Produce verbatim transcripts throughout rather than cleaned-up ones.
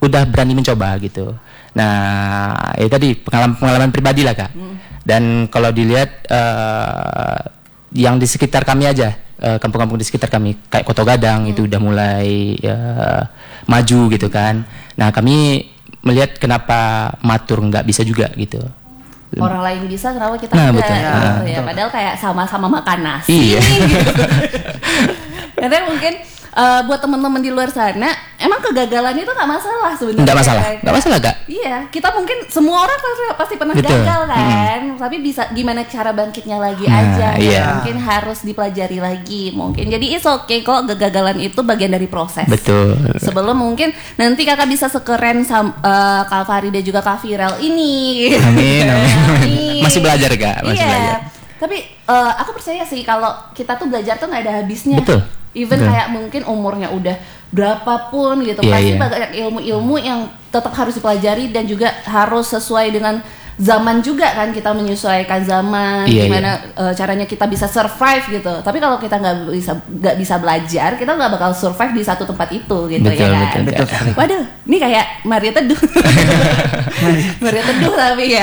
udah berani mencoba gitu. Nah, itu tadi pengalaman-pengalaman pribadi lah Kak. Hmm. Dan kalau dilihat uh, yang di sekitar kami aja, uh, kampung-kampung di sekitar kami kayak Koto Gadang hmm. itu udah mulai uh, maju gitu kan. Nah, kami melihat kenapa Matur nggak bisa juga gitu. Orang lain bisa, kenapa kita nah, enggak betul. gitu Nah, ya. betul. Padahal kayak sama-sama makan nasi. Iya. Gitu. Karena mungkin uh, buat teman-teman di luar sana, emang kegagalan itu nggak masalah sebenarnya. Nggak masalah, nggak masalah Kak. Iya, kita mungkin semua orang pasti, pasti pernah Betul. gagal kan. Hmm. Tapi bisa gimana cara bangkitnya lagi Nah, aja. iya. Mungkin harus dipelajari lagi mungkin. Jadi it's okay kok, kegagalan itu bagian dari proses. Betul. Sebelum mungkin nanti kakak bisa sekeren sama uh, Kak Fahri dan juga Kak Firel ini. Amin, amin. Amin. Masih belajar Kak, masih iya. belajar. Tapi uh, aku percaya sih kalau kita tuh belajar tuh nggak ada habisnya. Betul. Even Betul. kayak mungkin umurnya udah berapapun gitu, yeah, pasti yeah. banyak ilmu-ilmu yang tetap harus dipelajari dan juga harus sesuai dengan zaman juga kan, kita menyesuaikan zaman, yeah, gimana yeah. Uh, caranya kita bisa survive gitu. Tapi kalau kita nggak bisa nggak bisa belajar, kita nggak bakal survive di satu tempat itu gitu. Betul, ya kan. betul, betul. Waduh, ini kayak Maria Teduh, Maria Teduh tapi ya.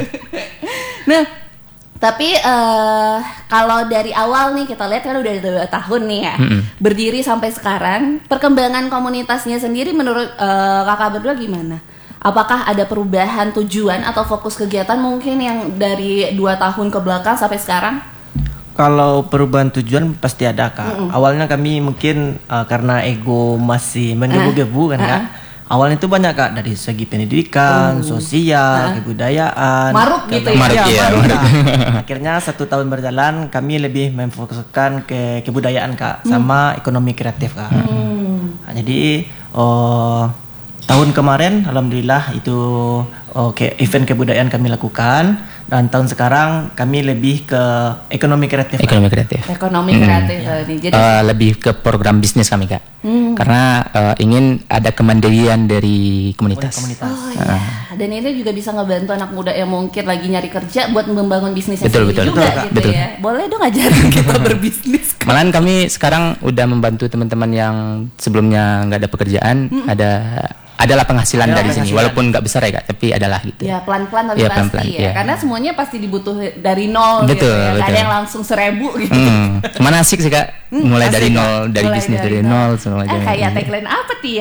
Nah. Tapi uh, kalau dari awal nih kita lihat kan udah dua tahun nih ya mm-hmm. berdiri sampai sekarang, perkembangan komunitasnya sendiri menurut uh, kakak berdua gimana? Apakah ada perubahan tujuan atau fokus kegiatan mungkin yang dari dua tahun ke belakang sampai sekarang? Kalau perubahan tujuan pasti ada Kak. Mm-hmm. Awalnya kami mungkin uh, karena ego masih menggebu-gebu kan uh-huh. Kak. Awalnya itu banyak Kak, dari segi pendidikan, uh. sosial, uh. kebudayaan. Maruk gitu ya? Maruk, ya, ya, maruk, maruk. Akhirnya satu tahun berjalan, kami lebih memfokuskan ke kebudayaan Kak, hmm. sama ekonomi kreatif Kak. Hmm. Nah, jadi oh, tahun kemarin Alhamdulillah itu oh, ke event kebudayaan kami lakukan. Dan tahun sekarang kami lebih ke ekonomi kreatif. Ekonomi kreatif. Ekonomi hmm. kreatif. Ya. Jadi uh, lebih ke program bisnis kami Kak. Hmm. Karena uh, ingin ada kemandirian dari komunitas. komunitas. Oh iya. Uh. Dan ini juga bisa ngebantu anak muda yang mungkin lagi nyari kerja buat membangun bisnisnya betul, sendiri betul, juga betul, gitu betul. ya. Boleh dong ajarin kita berbisnis. Malahan kami sekarang udah membantu teman-teman yang sebelumnya nggak ada pekerjaan, hmm. ada adalah penghasilan ada dari penghasilan. Sini, walaupun nggak besar ya Kak, tapi adalah gitu. Ya pelan-pelan tapi ya, pasti pelan-pelan, ya, ya. Karena semuanya pasti dibutuh dari nol betul, gitu ya. Betul. Ada yang langsung seribu gitu. Hmm. Mana asik sih Kak, Hmm, mulai asik, dari Kak. nol, dari mulai bisnis dari dari nol, semua eh, kayak tagline apa Tia?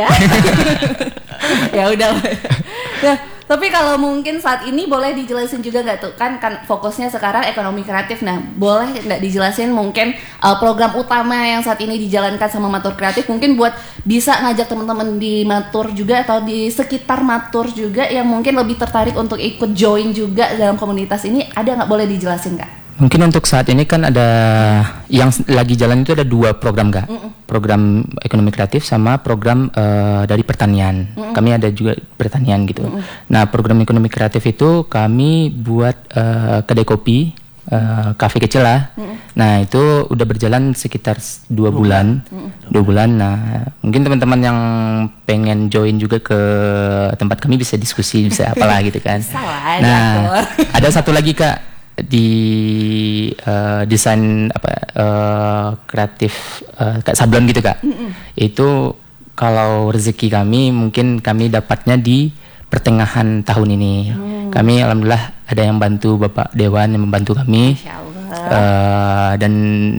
Ya udah. Nah, tapi kalau mungkin saat ini boleh dijelasin juga nggak tuh kan kan fokusnya sekarang ekonomi kreatif. Nah, boleh nggak dijelasin mungkin uh, program utama yang saat ini dijalankan sama Matur Kreatif mungkin buat bisa ngajak teman-teman di Matur juga atau di sekitar Matur juga yang mungkin lebih tertarik untuk ikut join juga dalam komunitas ini, ada nggak, boleh dijelasin Kak? Mungkin untuk saat ini kan ada yang lagi jalan itu ada dua program Kak. Mm-mm. Program ekonomi kreatif sama program uh, dari pertanian. Mm-mm. Kami ada juga pertanian gitu. Mm-mm. Nah, program ekonomi kreatif itu kami buat uh, kedai kopi, uh, kafe kecil lah. Mm-mm. Nah, itu udah berjalan sekitar dua bulan. Mm-mm. Dua bulan. Nah, mungkin teman-teman yang pengen join juga ke tempat kami bisa diskusi, bisa apalah gitu kan. Salah, nah, ada satu lagi Kak. Di uh, desain apa uh, kreatif uh, kayak sablon gitu Kak. Mm-mm. Itu kalau rezeki kami mungkin kami dapatnya di pertengahan tahun ini. Mm. Kami alhamdulillah ada yang bantu Bapak Dewan yang membantu kami. Uh, dan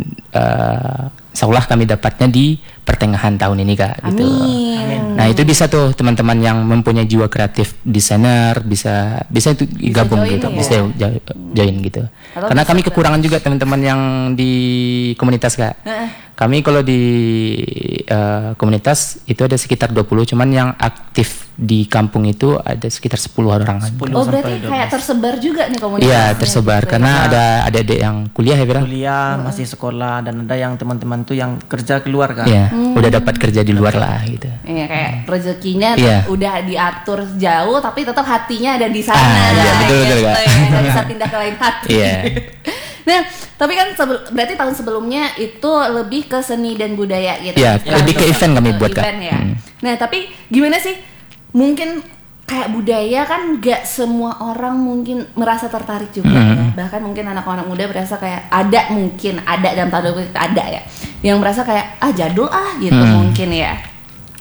uh, insyaallah kami dapatnya di pertengahan tahun ini Kak. Gitu. Amin. Nah itu bisa tuh teman-teman yang mempunyai jiwa kreatif desainer bisa bisa itu bisa gabung gitu, ya? Bisa join gitu. Atau karena kami kekurangan juga teman-teman yang di komunitas Kak. Uh-uh. Kami kalau di uh, komunitas itu ada sekitar dua puluh, cuman yang aktif di kampung itu ada sekitar sepuluh orang. Oh berarti kayak tersebar juga nih komunitas. Iya tersebar gitu, karena ya. Ada adik-adik yang kuliah ya Bira? Kuliah, uh-huh. masih sekolah, dan ada yang teman-teman tuh yang kerja keluar Kak. Iya, hmm. udah dapat kerja di luar lah gitu. Iya kayak rezekinya yeah. udah diatur jauh tapi tetap hatinya ada di sana. Ah, iya, betul, gitu, betul, Kak. Ya, nggak bisa pindah ke lain hati. Iya. Nah, tapi kan sebel- berarti tahun sebelumnya itu lebih ke seni dan budaya gitu. Iya, ya, lebih ke event kami buat Kak. Ya. Hmm. Nah, tapi gimana sih? Mungkin kayak budaya kan gak semua orang mungkin merasa tertarik juga hmm. ya. Bahkan mungkin anak-anak muda berasa kayak ada mungkin ada dalam tanda kutip ada ya. Yang merasa kayak ah jadul ah gitu hmm. mungkin ya.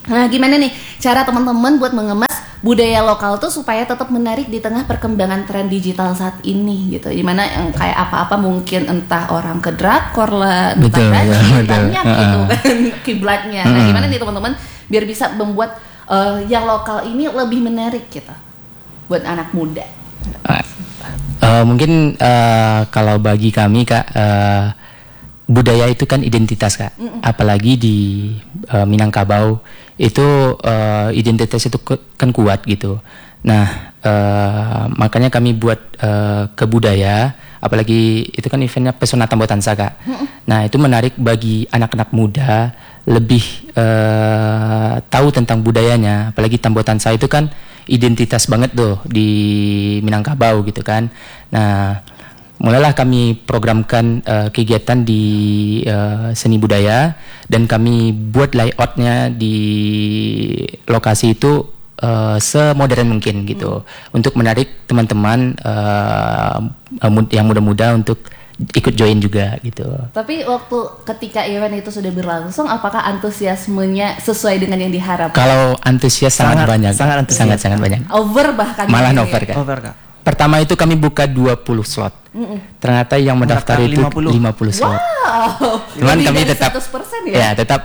Nah, gimana nih cara teman-teman buat mengemas budaya lokal tuh supaya tetap menarik di tengah perkembangan tren digital saat ini gitu. Dimana yang kayak apa-apa mungkin entah orang ke drakor lah, entah Betul, kan ya, betul. banyak gitu Uh-uh. kan kiblatnya. Nah, Hmm. gimana nih teman-teman biar bisa membuat uh, yang lokal ini lebih menarik gitu buat anak muda. Uh, uh, mungkin uh, kalau bagi kami Kak, uh, budaya itu kan identitas Kak. Mm-mm. Apalagi di uh, Minangkabau itu uh, identitas itu ke- kan kuat gitu. Nah uh, makanya kami buat uh, ke budaya, apalagi itu kan eventnya Pesona Tambotansa Kak. Mm-mm. Nah itu menarik bagi anak-anak muda lebih uh, tahu tentang budayanya, apalagi Tambotansa itu kan identitas banget tuh di Minangkabau gitu kan. Nah mulailah kami programkan uh, kegiatan di uh, seni budaya dan kami buat layoutnya di lokasi itu uh, semodern mungkin gitu, hmm. untuk menarik teman-teman uh, yang muda-muda untuk ikut join juga gitu. Tapi waktu ketika event itu sudah berlangsung, apakah antusiasmenya sesuai dengan yang diharapkan? Kalau antusias sangat, Sangat- banyak, sangat antusias. sangat sangat banyak. Over bahkan Malah mungkin over ya? Kak. Over Kak. Pertama itu kami buka dua puluh slot. Mm-mm. Ternyata yang mendaftar Mendaftar itu lima puluh. lima puluh slot. Wow. Cuman Lebih kami dari tetap seratus persen ya. ya tetap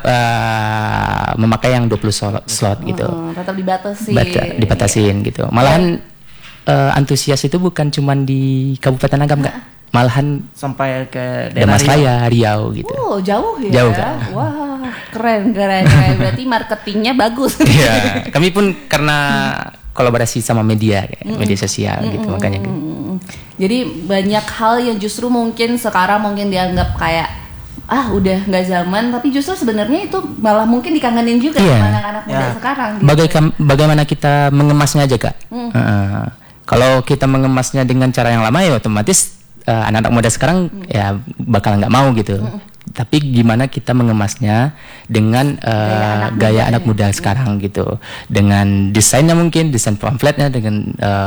uh, memakai yang dua puluh slot, slot gitu. Mm, tetap dibatasi. Bata, dibatasin gitu. Malahan uh, antusias itu bukan cuman di Kabupaten Agam Kak. Malahan Sampai ke daerah Damas Riau. Raya, Riau gitu. Oh, jauh ya. Jauh, Kak. Wah, keren, keren, keren. Berarti marketingnya bagus. Iya, kami pun karena kolaborasi sama media, kayak media sosial gitu, makanya gitu. Mm, Jadi banyak hal yang justru mungkin sekarang mungkin dianggap kayak ah udah nggak zaman, tapi justru sebenarnya itu malah mungkin dikangenin juga Iya. sama anak-anak muda Ya. sekarang. Gitu. Bagai- bagaimana kita mengemasnya aja Kak. Uh, kalau kita mengemasnya dengan cara yang lama ya otomatis uh, anak-anak muda sekarang ya bakal nggak mau gitu. Tapi gimana kita mengemasnya dengan uh, Gaya anak gaya muda anak ya. muda sekarang gitu, dengan desainnya mungkin desain pamfletnya, dengan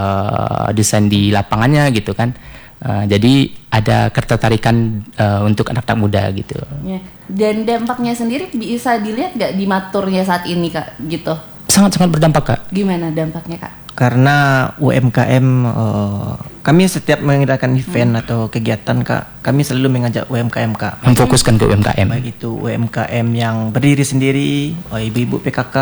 uh, desain di lapangannya gitu kan. Uh, jadi ada ketertarikan uh, untuk anak-anak muda gitu. Ya. Dan dampaknya sendiri bisa dilihat nggak di maturnya saat ini Kak gitu? Sangat-sangat berdampak Kak. Gimana dampaknya Kak? Karena U M K M uh, kami setiap mengadakan event atau kegiatan Kak, kami selalu mengajak U M K M Kak. Memfokuskan ke U M K M. Baik itu U M K M yang berdiri sendiri, oh, ibu-ibu P K K,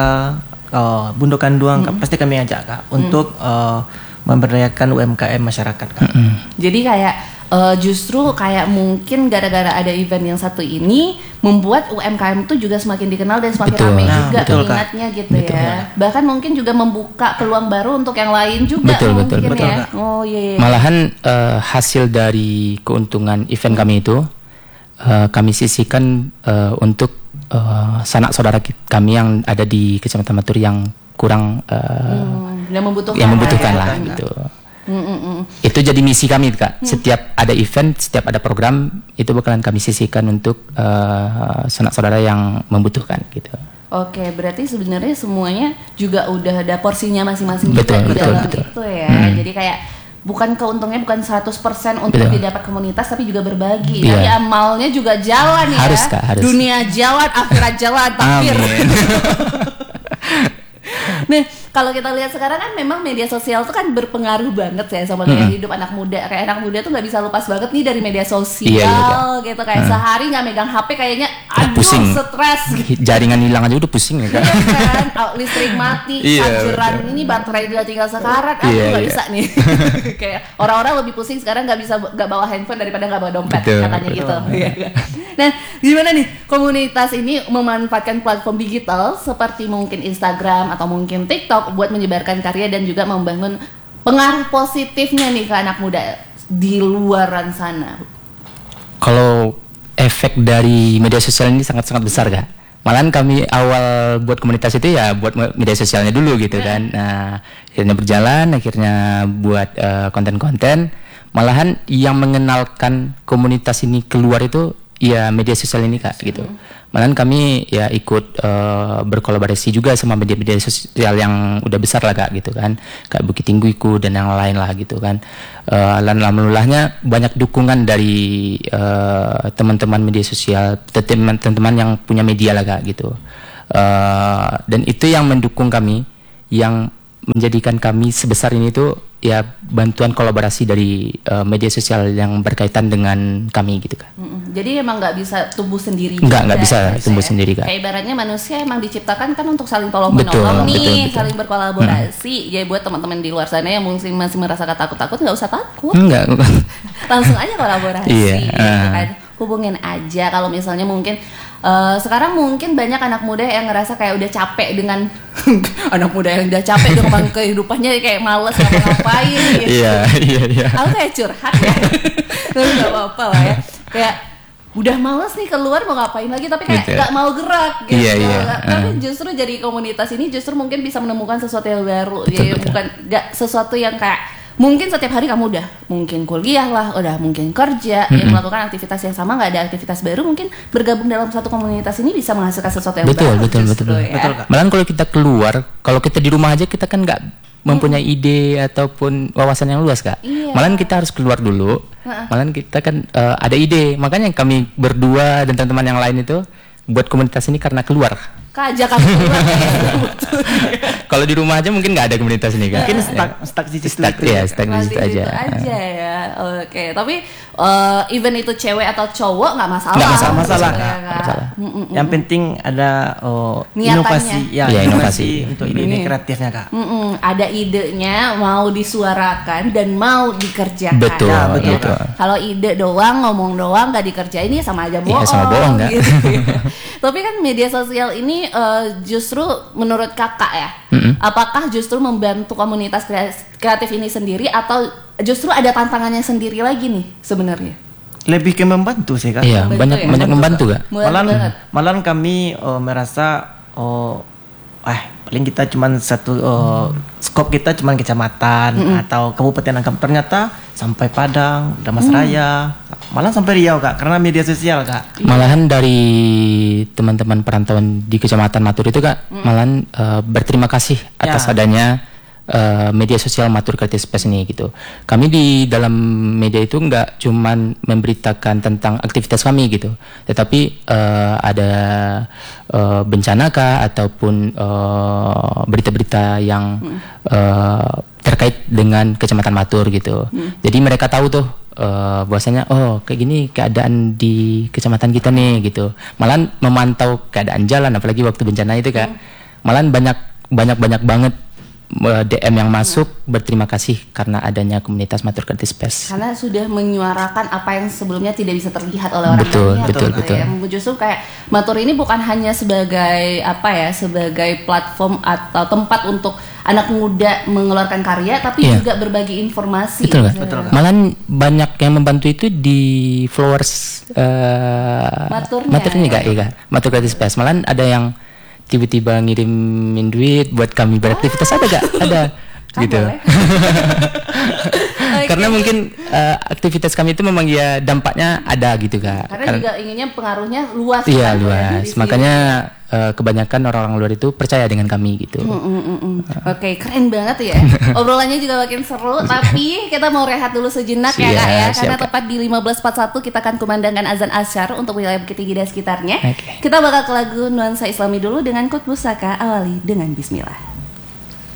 oh, Bundo Kanduang, Kak, pasti kami ajak Kak untuk uh, memberdayakan U M K M masyarakat Kak. Jadi kayak uh, justru kayak mungkin gara-gara ada event yang satu ini membuat U M K M itu juga semakin dikenal dan semakin Betul. ramai Nah, juga betul, Kak. minatnya gitu Betul. ya. Bahkan mungkin juga membuka peluang baru untuk yang lain juga Betul, mungkin betul, betul, ya. Kak. Oh iya. iya. Malahan eh, hasil dari keuntungan event kami itu eh, kami sisihkan eh, untuk eh, sanak saudara ki- kami yang ada di Kecamatan Matur yang kurang eh, Hmm, yang membutuhkan. yang membutuhkan ya. lah gitu. Mm, mm, mm. Itu jadi misi kami Kak. Setiap ada event, setiap ada program itu bakalan kami sisihkan untuk eh, sanak saudara yang membutuhkan gitu. Oke, berarti sebenarnya semuanya juga udah ada porsinya masing-masing Betul, juga di betul, dalam betul. itu ya. Hmm. Jadi kayak bukan keuntungnya bukan seratus persen untuk Betul. didapat komunitas tapi juga berbagi. Iya. Jadi amalnya juga jalan ya. Harus, Kak, harus. Dunia jalan, akhirat jalan, takbir. Amin. Nah, kalau kita lihat sekarang kan memang media sosial itu kan berpengaruh banget ya sama gaya hidup anak muda. Kayak anak muda tuh nggak bisa lepas banget nih dari media sosial Iya, iya, gitu. Kayak sehari nggak megang H P kayaknya aduh pusing. stres gitu. Jaringan hilang aja udah pusing ya Kak. Iya kan, oh, listrik mati, Iya, chargeran ini baterai dia tinggal sekarat, aduh Iya, nggak iya. bisa nih. Kayak orang-orang lebih pusing sekarang nggak bisa nggak bawa handphone daripada nggak bawa dompet Betul, katanya betul. gitu. Iya, iya. Nah, gimana nih komunitas ini memanfaatkan platform digital seperti mungkin Instagram atau mungkin TikTok buat menyebarkan karya dan juga membangun pengaruh positifnya nih ke anak muda di luaran sana. Kalau efek dari media sosial ini sangat-sangat besar Kak. Malahan kami awal buat komunitas itu ya buat media sosialnya dulu gitu kan. Nah, akhirnya berjalan, akhirnya buat eh, konten-konten. Malahan yang mengenalkan komunitas ini keluar itu ya media sosial ini Kak gitu. Malahan kami ya ikut eh, berkolaborasi juga sama media-media sosial yang udah besar lah Kak gitu kan. Kayak Bukit Tingguiku dan yang lain lah gitu kan. Eh, dan alhamdulillahnya banyak dukungan dari eh, teman-teman media sosial, teman-teman yang punya media lah Kak gitu. Uh, dan itu yang mendukung kami, yang menjadikan kami sebesar ini tuh ya bantuan kolaborasi dari uh, media sosial yang berkaitan dengan kami gitu kan. Mm-mm. Jadi emang nggak bisa tumbuh sendiri. Nggak nggak bisa tumbuh ya. sendiri kan. Kayak ibaratnya manusia emang diciptakan kan untuk saling tolong Betul, menolong nih, betul, betul. saling berkolaborasi. Hmm. Jadi buat teman-teman di luar sana yang mungkin masih merasakan takut-takut, nggak usah takut. Enggak. Langsung aja kolaborasi. Iya. Gitu kan. Hubungin aja kalau misalnya mungkin uh, sekarang mungkin banyak anak muda yang ngerasa kayak udah capek dengan anak muda yang udah capek dengan kehidupannya kayak males ngapa-ngapain gitu. Iya, iya, iya. Aku kayak curhat ya. Tapi nggak apa-apa lah ya. Kayak udah males nih keluar mau ngapain lagi tapi kayak gitu. Gak mau gerak gitu. Iya, iya. Tapi uh. justru jadi komunitas ini justru mungkin bisa menemukan sesuatu yang baru. Betul, jadi betul. Bukan gak sesuatu yang kayak mungkin setiap hari kamu udah mungkin kuliah lah, udah mungkin kerja, mm-hmm. ya melakukan aktivitas yang sama, nggak ada aktivitas baru, mungkin bergabung dalam satu komunitas ini bisa menghasilkan sesuatu yang betul, baru. Betul, betul, betul, ya. betul. Malah kalau kita keluar, kalau kita di rumah aja kita kan nggak mempunyai hmm. ide ataupun wawasan yang luas kak. Iya. Malah kita harus keluar dulu. Uh-uh. Malah kita kan uh, ada ide, makanya kami berdua dan teman-teman yang lain itu buat komunitas ini karena keluar. Kajak kamu keluar ya. Kalau di rumah aja mungkin nggak ada komunitas ini kan. Mungkin stuck stuck di situ. Stuck ya, stuck di situ aja. aja ya. Oke, okay. Tapi uh, even itu cewek atau cowok nggak masalah. Nggak masalah, masalah. Nggak masalah. Yang penting ada oh, inovasi, ya, ya, inovasi, inovasi untuk ide kreatifnya kak. Mm-mm. Ada idenya mau disuarakan dan mau dikerjakan. Betul, nah, betul. betul. Kalau ide doang, ngomong doang, nggak dikerjain ya sama aja bohong. Iya, sama bohong kan. Gitu. Tapi kan media sosial ini uh, justru menurut kakak ya, mm-hmm. apakah justru membantu komunitas kreatif ini sendiri atau justru ada tantangannya sendiri lagi nih sebenarnya? Lebih ke membantu sih kak. Iya, banyak ya? banyak membantu kak. Malah malah kami oh, merasa oh, eh paling kita cuman satu oh, skop kita cuman kecamatan mm-hmm. atau kabupaten Angkap, ternyata sampai Padang, Damas mm. Raya, malah sampai Riau kak, karena media sosial kak. Malahan dari teman-teman perantauan di Kecamatan Matur itu kak, mm. malahan uh, berterima kasih atas ya. adanya uh, media sosial Matur Creative Space ini gitu. Kami di dalam media itu nggak cuman memberitakan tentang aktivitas kami gitu, tetapi uh, ada uh, bencana kah ataupun uh, berita-berita yang mm. uh, terkait dengan Kecamatan Matur gitu. Hmm. Jadi mereka tahu tuh uh, bahwasanya oh kayak gini keadaan di kecamatan kita nih gitu. Malahan memantau keadaan jalan apalagi waktu bencana itu kak. Hmm. Malahan banyak banyak banyak banget uh, D M yang masuk hmm. berterima kasih karena adanya komunitas Matur Creative Space. Karena sudah menyuarakan apa yang sebelumnya tidak bisa terlihat oleh orang betul, lain. Betul, betul, betul. Yang justru kayak Matur ini bukan hanya sebagai apa ya, sebagai platform atau tempat untuk anak muda mengeluarkan karya, tapi yeah. juga berbagi informasi. Betul, kan? Betul, kan? Malahan banyak yang membantu itu di followers uh, Matur ini kak, ya, Matur Creative Space. Malahan ada yang tiba-tiba ngirimin duit buat kami beraktivitas, ah. ada gak? Ada. Kan gitu. Okay. Karena mungkin uh, aktivitas kami itu memang ya dampaknya ada gitu kak. Karena, Karena juga inginnya pengaruhnya luas. Iya kan, luas. Ya, makanya uh, kebanyakan orang-orang luar itu percaya dengan kami gitu. Mm, mm, mm, mm. Oke, okay, keren banget ya. Obrolannya juga makin seru. Tapi kita mau rehat dulu sejenak siap, ya kak ya. Karena siap, tepat di lima belas empat puluh satu kita akan kumandangkan azan asyar untuk wilayah Bukit Tinggi dan sekitarnya. Okay. Kita bakal ke lagu nuansa Islami dulu dengan Kut Pusaka, awali dengan Bismillah.